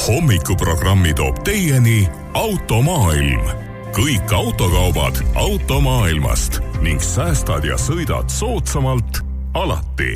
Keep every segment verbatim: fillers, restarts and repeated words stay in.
Hommikuprogrammi toob teieni Automaailm. Kõik autokaubad automaailmast ning säästad ja sõidad soodsamalt alati.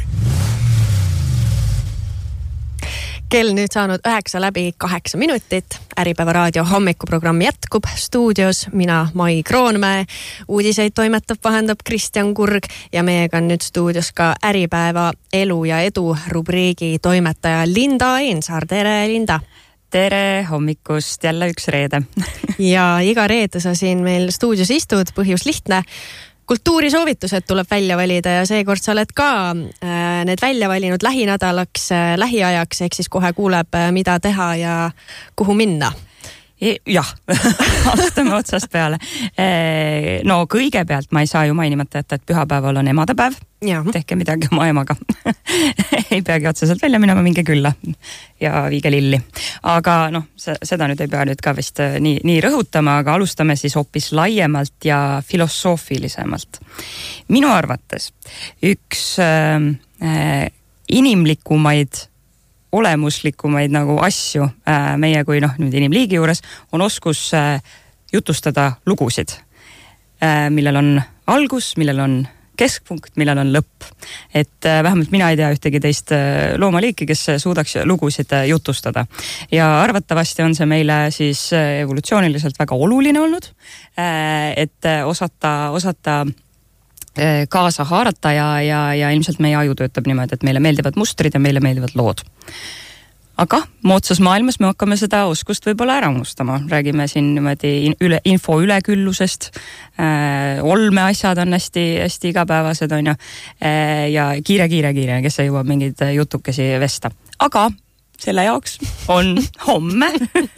Kell nüüd saanud üheksa läbi kaheksa minutit. Äripäeva raadio hommikuprogramm jätkub. Stuudios mina, Mai Kroonmäe. Uudiseid toimetab, vahendab Kristjan Kurg ja meiega on nüüd stuudios ka Äripäeva elu ja edu rubriigi toimetaja Linda Eensaar. Tere, Linda! Tere hommikust, jälle üks reede. Ja iga reede sa siin meil stuudios istud, põhjus lihtne. Kultuurisoovitused tuleb välja valida ja seekord sa oled ka äh, need välja valinud lähinädalaks, äh, lähiajaks, ehk siis kohe kuuleb, äh, mida teha ja kuhu minna. Jah, astame otsast peale. No kõigepealt ma ei saa ju mainimata jätta, et pühapäeval on emadepäev. Ja. Tehke midagi oma emaga. Ei peagi otseselt välja minema, minge külla ja viige lilli. Aga noh, seda nüüd ei pea nüüd ka vist nii, nii rõhutama, aga alustame siis hoopis laiemalt ja filosoofilisemalt. Minu arvates üks äh, inimlikumaid olemuslikumaid nagu asju äh, meie kui noh, nüüd inimliigi juures on oskus äh, jutustada lugusid, äh, millel on algus, millel on keskpunkt, millel on lõpp. Et äh, vähemalt mina ei tea ühtegi teist äh, loomaliiki, kes suudaks lugusid äh, jutustada. Ja arvatavasti on see meile siis äh, evolutsiooniliselt väga oluline olnud, äh, et äh, osata, osata kaasa haarata ja, ja, ja ilmselt meie aju töötab niimoodi, et meile meeldivad mustrid ja meile meeldivad lood. Aga moodsas maailmas me hakkame seda oskust võib-olla ära unustama. Räägime siin niimoodi üle, info üleküllusest, äh, olme asjad on hästi, hästi igapäevased on ju, äh, ja kiire, kiire, kiire, kes ei jõua mingeid jutukesi vesta. Aga selle jaoks on homme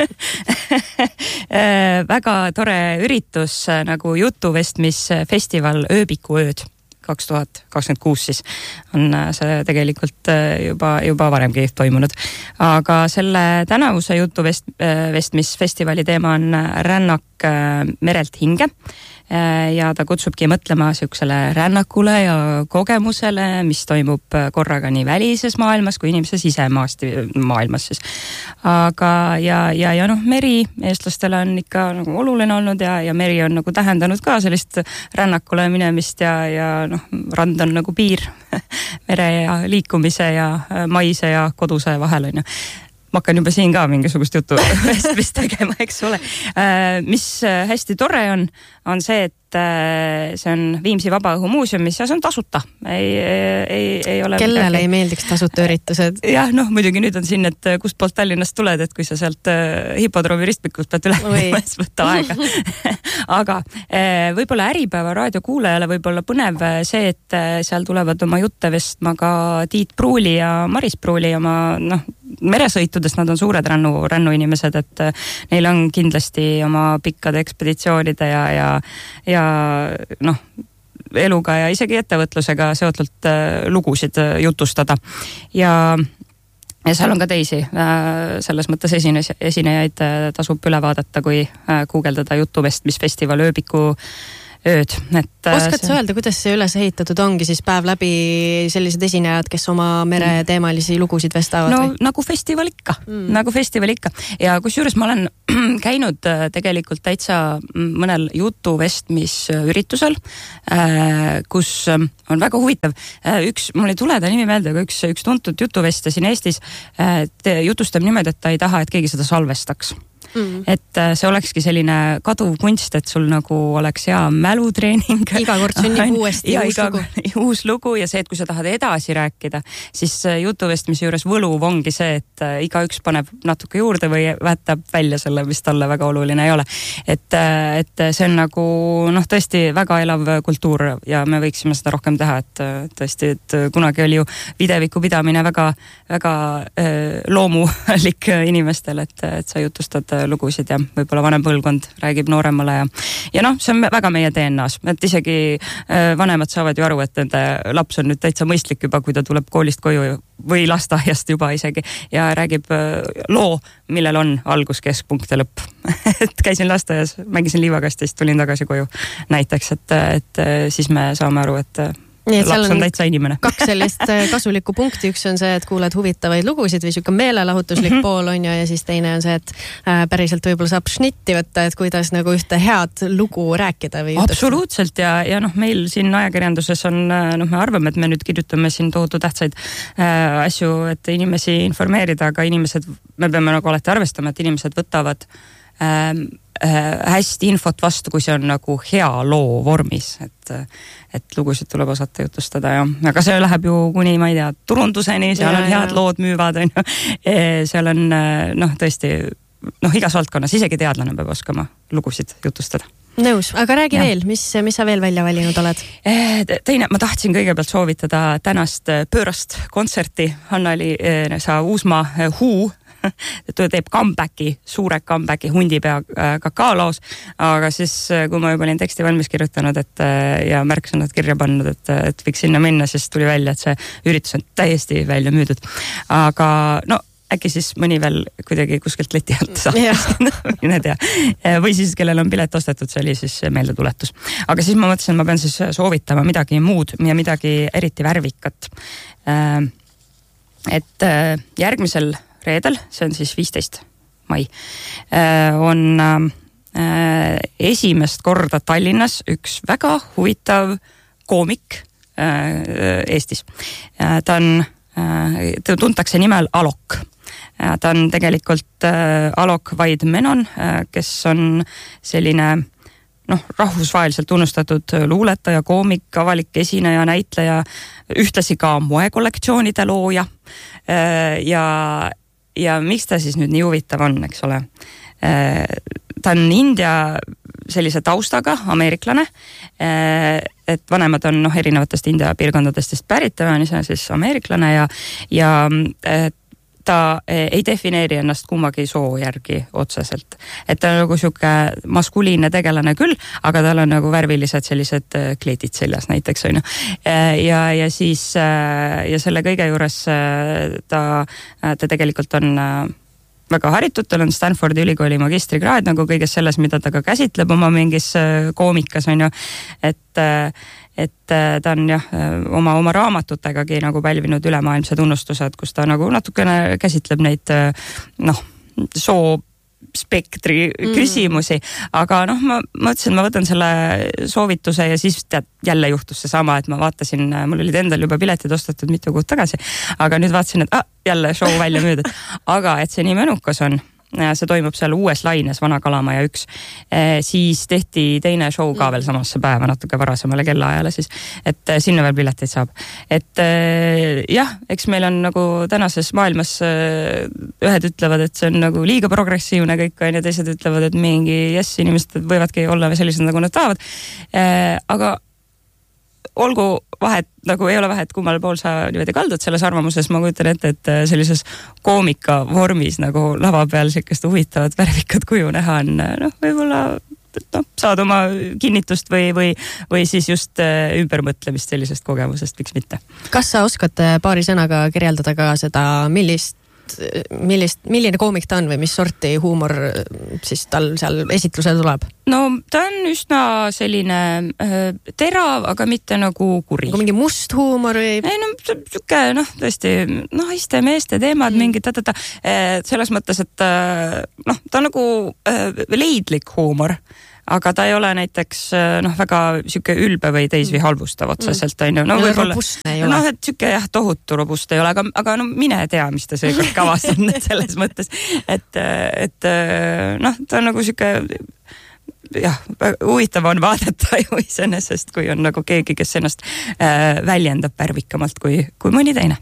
väga tore üritus nagu jutuvestmisfestival Ööbikuööd kaks tuhat kakskümmend kuus siis on see tegelikult juba, juba varemgi toimunud. Aga selle tänavuse jutuvestmisfestivali teema on rännak merelt hinge ja ta kutsubki mõtlema sihukesele rännakule ja kogemusele, mis toimub korraga nii välises maailmas kui inimese sisemaasti maailmas siis. Aga ja, ja, ja noh, meri eestlastele on ikka nagu oluline olnud ja, ja meri on nagu tähendanud ka sellist rännakule minemist ja, ja noh, rand on nagu piir mere ja liikumise ja maise ja koduse vahel on ju. Ma hakkan juba siin ka mingisugust juttu vestmist tegema, eks ole. Mis hästi tore on, on see, et see on Viimsi Vabaõhumuuseumis ja see on tasuta. Ei, ei, ei ole kellele midagi. Ei meeldiks tasuta üritused? Jah, noh, muidugi nüüd on siin, et kust poolt Tallinnast tuled, et kui sa sealt hipodroomi ristmikult pead üle, siis võtta aega. Aga võib-olla Äripäeva raadiokuulajale võib-olla põnev see, et seal tulevad oma jutte vestma ka Tiit Pruuli ja Maris Pruuli oma noh, meresõitudest, nad on suured rännu, rännuinimesed, et neil on kindlasti oma pikkade ekspeditsioonide ja, ja, ja noh, eluga ja isegi ettevõtlusega seotult lugusid jutustada. Ja, ja seal on ka teisi selles mõttes esine, esinejaid tasub üle vaadata, kui guugeldada jutuvestmisfestival Ööbiku ööd. Et oskad see... sa öelda, kuidas see üles ehitatud ongi siis päev läbi sellised esinejad, kes oma mereteemalisi lugusid vestavad? No või? Nagu festival ikka, mm. nagu festival ikka. Ja kusjuures ma olen käinud tegelikult täitsa mõnel jutuvestmisüritusel, kus on väga huvitav. Üks, mul ei tule ta nimi meelde, aga üks, üks tuntud jutuvestja siin Eestis jutustab niimoodi, et ta ei taha, et keegi seda salvestaks. Mm. Et see olekski selline kaduv kunst, et sul nagu oleks hea mälutreening. Iga kord sünnib uuesti ja, uus iga, lugu. Uus lugu ja see, et kui sa tahad edasi rääkida, siis jutuvestmise juures võluv ongi see, et iga üks paneb natuke juurde või võtab välja selle, mis talle väga oluline ei ole. Et, et see on nagu noh, tõesti väga elav kultuur ja me võiksime seda rohkem teha, et tõesti, et kunagi oli ju videviku pidamine väga, väga loomulik inimestel, et, et sa jutustad lugusid ja võib-olla vanem põlvkond räägib nooremale ja, ja noh, see on väga meie D N A-s, et isegi vanemad saavad ju aru, et nende laps on nüüd täitsa mõistlik juba, kui ta tuleb koolist koju või lasteaiast juba isegi ja räägib loo, millel on algus, keskpunkt ja lõpp. Et käisin lasteaias, mängisin liivakastist, tulin tagasi koju näiteks, et, et siis me saame aru, et laps on täitsa inimene. Kaks sellist kasulikku punkti, üks on see, et kuuled huvitavaid lugusid või siuke meelelahutuslik mm -hmm. pool on ju, ja siis teine on see, et päriselt võib-olla saab šnitti võtta, et kuidas nagu ühte head lugu rääkida või absoluutselt ja, ja noh, meil siin ajakirjanduses on, noh, me arvame, et me nüüd kirjutame siin tohutu tähtsaid äh, asju, et inimesi informeerida, aga inimesed, me peame nagu alati arvestama, et inimesed võtavad äh, hästi infot vastu, kui see on nagu hea loo vormis, et, et lugusid tuleb osata jutustada ja, aga see läheb ju kuni, ma ei tea, turunduseni, seal ja, on head ja. lood müüvad, on ju. seal on noh, tõesti, noh, igas valdkonnas, isegi teadlane peab oskama lugusid jutustada. Nõus, aga räägi ja. veel, mis, mis sa veel välja valinud oled? Teine, ma tahtsin kõigepealt soovitada tänast pöörast kontserti. Hanna-Li sa Uusmaa Huu teeb comebacki, suure comebacki Hundipea kakaolaos, aga siis kui ma juba olin teksti valmis kirjutanud et, ja märksõnad kirja pannud, et, et võiks sinna minna, siis tuli välja, et see üritus on täiesti välja müüdud. Aga no äkki siis mõni veel kuidagi kuskilt leti alt saab. Mine tea. Või siis, kellel on pilet ostetud, see oli siis meeldetuletus. Aga siis ma mõtlesin, ma pean siis soovitama midagi muud ja midagi eriti värvikat. Et järgmisel reedel, see on siis viisteist mai, on esimest korda Tallinnas üks väga huvitav koomik Eestis. Ta on, ta tuntakse nimel Alok. Ta on tegelikult Alok Vaid-Menon, kes on selline noh, rahvusvaheliselt tunnustatud luuletaja, koomik, avalik esineja, näitleja, ühtlasi ka moekollektsioonide looja. Ja ja miks ta siis nüüd nii huvitav on, eks ole. Ta on India sellise taustaga, ameeriklane, et vanemad on noh, erinevatest India piirkondadest pärit, ta on ise siis ameeriklane ja, ja ta ei defineeri ennast kummagi soo järgi otseselt. Et ta on nagu siuke maskuliinne tegelane küll, aga tal on nagu värvilised sellised kleedid seljas näiteks on ju. Ja, ja siis ja selle kõige juures ta, ta tegelikult on väga haritud, tal on Stanfordi ülikooli magistrikraad nagu kõiges selles, mida ta ka käsitleb oma mingis koomikas on ju. Et et ta on jah, oma, oma raamatutagagi nagu pälvinud ülemaailmse tunnustused, kus ta nagu natukene käsitleb neid noh, soo spektri küsimusi, mm. aga noh, ma mõtlesin, ma võtan selle soovituse ja siis tead, jälle juhtus see sama, et ma vaatasin, mul olid endal juba piletid ostetud mitu kuud tagasi, aga nüüd vaatasin, et ah, jälle show välja müüdud. Aga et see nii mõnukas on, see toimub seal uues laines Vana Kalamaja üks, siis tehti teine show ka veel samasse päeva natuke varasemale kellaajale siis, et sinna veel pileteid saab. Et jah, eks meil on nagu tänases maailmas ühed ütlevad, et see on nagu liiga progressiivne kõik on ja teised ütlevad, et mingi jess, inimesed võivadki olla sellised nagu nad tahavad, aga olgu vahet, nagu ei ole vahet, kummal pool sa niimoodi kaldud selles arvamuses, ma kujutan ette, et sellises koomika vormis nagu lava peal sellist huvitavat värvikat kuju näha on, noh, võib-olla no, saad oma kinnitust või, või, või siis just ümbermõtlemist sellisest kogemusest, miks mitte. Kas sa oskad paari sõnaga kirjeldada ka seda, millist millist, milline koomik ta on või mis sorti huumor siis tal seal esitlusel tuleb? No ta on üsna selline äh, terav, aga mitte nagu kuri. Nagu mingi must huumor või? Ei no siuke, noh tõesti, naiste, meeste teemad mm. mingi ta-ta-ta. Selles mõttes, et noh, ta on nagu äh, leidlik huumor. Aga ta ei ole näiteks noh, väga siuke ülbe või teis või halvustav otseselt on ju. No, noh, et siuke jah, tohutu robust ei ole, aga, aga no mine tea, mis ta seekord kavas on selles mõttes, et, et noh, ta on nagu siuke jah, huvitav on vaadata ju iseenesest, kui on nagu keegi, kes ennast äh, väljendab värvikamalt kui, kui mõni teine.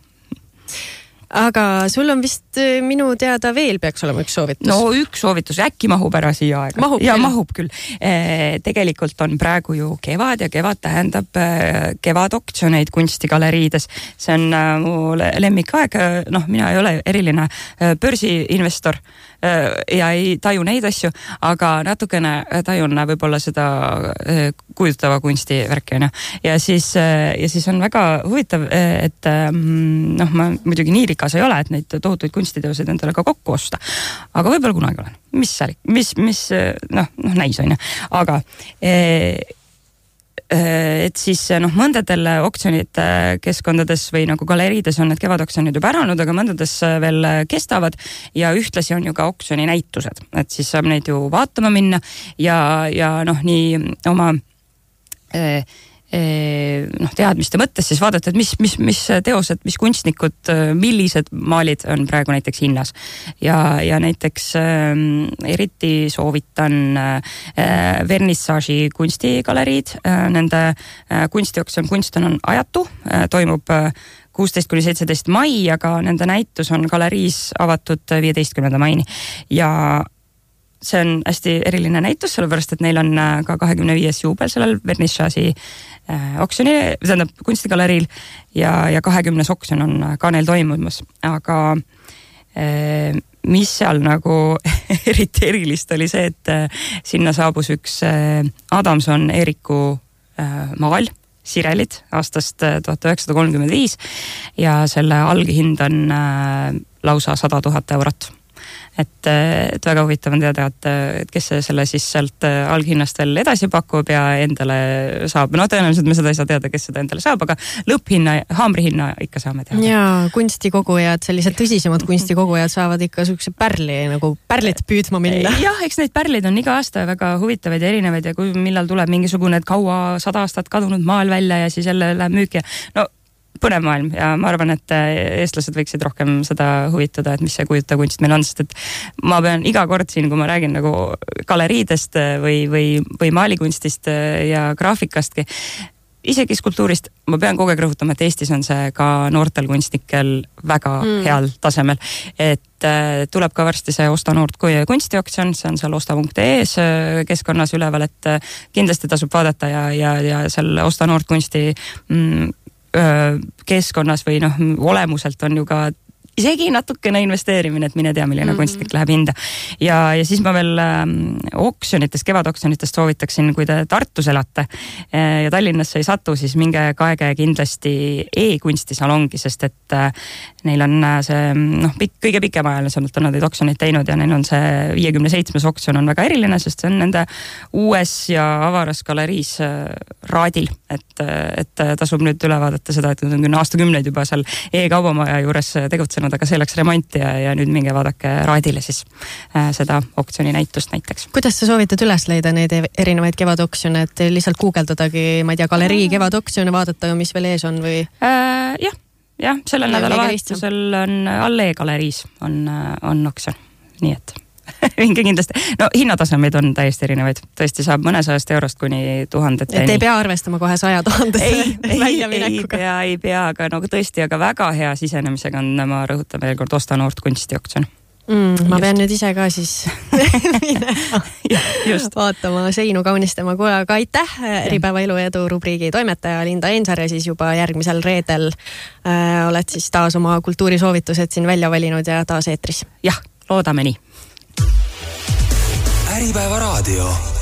Aga sul on vist minu teada veel peaks olema üks soovitus. No üks soovitus, äkki mahub ära siia aega. Mahub ja küll. mahub küll. E, tegelikult on praegu ju kevad ja kevad tähendab kevadoktsioneid kunstigaleriides. See on mu lemmikaeg, noh, mina ei ole eriline börsiinvestor ja ei taju neid asju, aga natukene tajun võib-olla seda kujutava kunsti värki. Ja siis, ja siis on väga huvitav, et noh, ma muidugi nii rikas ei ole, et neid tohutuid kunstiteoseid endale ka kokku osta. Aga võib-olla kunagi olen. Mis seal, mis, mis noh, noh näis on. Aga e, et siis noh, mõndadel oksjonite keskkondades või nagu galeriides on need kevadoksjonid juba ära olnud, aga mõndades veel kestavad ja ühtlasi on ju ka oksjoni näitused, et siis saab neid ju vaatama minna ja, ja noh, nii oma eh, noh, teadmiste mõttes siis vaadata, et mis, mis, mis teosed, mis kunstnikud, millised maalid on praegu näiteks hinnas. Ja, ja näiteks äh, eriti soovitan äh, vernissaaži kunstigaleriid. Äh, nende äh, kunstioksjon Kunst on ajatu, äh, toimub äh, kuusteist kuni seitseteist mai, aga nende näitus on galeriis avatud viieteistkümnenda maini. Ja see on hästi eriline näitus, sellepärast, et neil on ka kahekümne viies juubel sellel vernissaaži äh, oksjoni, tähendab kunstigaleriil ja, ja kahekümnes oksjon on ka neil toimumas. Aga äh, mis seal nagu eriti erilist oli see, et äh, sinna saabus üks äh, Adamson Eeriku äh, maal, Sirelid aastast tuhat üheksasada kolmkümmend viis ja selle alghind on äh, lausa sada tuhat eurot. Et, et väga huvitav on teada, et, et kes selle siis sealt alghinnast veel edasi pakub ja endale saab. No tõenäoliselt me seda ei saa teada, kes seda endale saab, aga lõpphinna, haamrihinna ikka saame teada. Ja kunstikogujad, sellised tõsisemad kunstikogujad saavad ikka sukse pärli, nagu pärlit püüdma minna. Jah, eks neid pärlid on iga aasta väga huvitavaid ja erinevaid ja kui, millal tuleb mingisugune kaua sada aastat kadunud maal välja ja siis jälle läheb müük ja no põnev maailm ja ma arvan, et eestlased võiksid rohkem seda huvitada, et mis see kujuta kunst meil on, sest et ma pean iga kord siin, kui ma räägin nagu galeriidest või, või, või maalikunstist ja graafikastki, isegi skulptuurist, ma pean kogu aeg rõhutama, et Eestis on see ka noortel kunstnikel väga mm. heal tasemel. Et äh, tuleb ka varsti see Osta noort kunstioksjon, see on seal osta punkt ee-s keskkonnas üleval, et äh, kindlasti tasub vaadata ja, ja, ja seal Osta noort kunsti mm, keskkonnas või noh, olemuselt on ju ka isegi natukene investeerimine, et mine tea, milline mm-hmm. kunstnik läheb hinda. Ja, ja siis ma veel ähm, oksjonitest, kevadoksjonitest soovitaksin, kui te Tartus elate äh, ja Tallinnasse ei satu, siis minge kaege kindlasti e-kunstisalongi, sest et äh, neil on äh, see noh, pik, kõige pikemaajalisemalt on nad neid oksjoneid teinud ja neil on see viiekümne seitsmes oksjon on väga eriline, sest see on nende uues ja avaras galeriis äh, raadil, et, et tasub nüüd üle vaadata seda, et nad on aastakümneid juba seal e-kaubamaja juures tegutsenud, aga see läks remonti ja, ja nüüd minge vaadake raadile siis äh, seda oksjoni näitust näiteks. Kuidas sa soovitad üles leida neid erinevaid kevadoksjone, et lihtsalt guugeldadagi, ma ei tea, galerii kevadoksjone, vaadata, mis veel ees on või? Äh, jah, jah, sellel nädalavahetusel on Allee galeriis on, on oksjon, nii et minge kindlasti. No hinnatasemeid on täiesti erinevaid. Tõesti saab mõnesajast eurost kuni tuhandeteni. Et ei pea arvestama kohe saja tuhandese välja minekuga. Ei pea, ei pea, aga no tõesti, aga väga hea sisenemisega on, ma rõhutan veel kord, Osta noort kunstioksjon. Mm, ma pean nüüd ise ka siis minema vaatama seinu kaunistama. Kuule, aga aitäh, Äripäeva elu edu rubriigi toimetaja Linda Eensaar ja siis juba järgmisel reedel äh, oled siis taas oma kultuurisoovitused siin välja valinud ja taas eetris. Jah, loodame nii. Äripäeva raadio.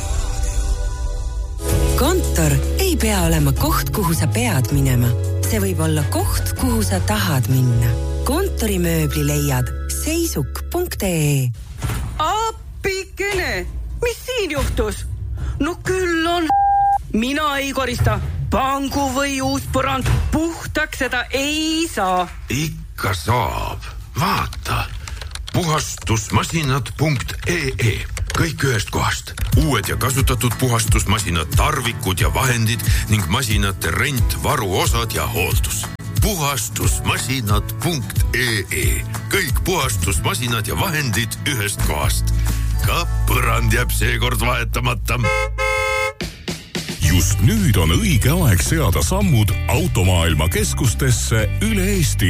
Kontor ei pea olema koht, kuhu sa pead minema. See võib olla koht, kuhu sa tahad minna. Kontorimööbli leiad seisuk punkt ee. Appikene, mis siin juhtus? No küll on mina ei korista. Pangu või uus põrand puhtaks seda ei saa. Ikka saab. Vaata. puhastusmasinad punkt ee. Kõik ühest kohast. Uued ja kasutatud puhastusmasinad, tarvikud ja vahendid ning masinate rent, varuosad ja hooldus. puhastusmasinad punkt ee. Kõik puhastusmasinad ja vahendid ühest kohast. Ka põrand jääb seekord vahetamata. Just nüüd on õige aeg seada sammud automaailma keskustesse üle Eesti.